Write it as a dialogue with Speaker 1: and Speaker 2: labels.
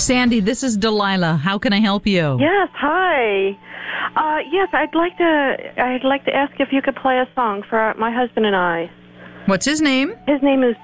Speaker 1: Sandy, this is Delilah. How can I help you?
Speaker 2: Yes, hi. Yes, I'd like to ask if you could play a song for my husband and I.
Speaker 1: What's his name?
Speaker 2: His name is